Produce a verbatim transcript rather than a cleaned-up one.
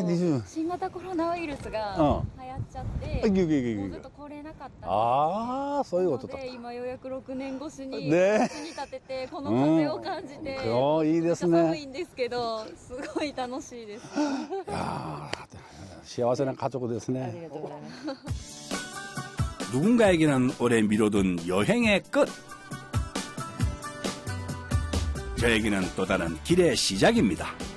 新型コロナウイルスが流行っちゃって、もうずっと来れなかったんです。 ああ、そういうことだ。 今ようやくろくねん越しに街に立てて、この風を感じて、 うん、いいですね。 寒いんですけど、すごい楽しいです。 いや幸せな家族ですね. 아, 네, 누군가에게는 오래 미뤄둔 여행의 끝. 저에게는 또 다른 길의 시작입니다.